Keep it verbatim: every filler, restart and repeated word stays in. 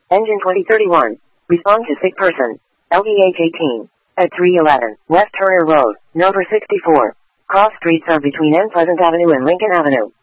Engine twenty thirty-one. Respond to sick person. L V H eighteen. At three eleven. West Turner Road. Number sixty-four. Cross streets are between N Pleasant Avenue and Lincoln Avenue.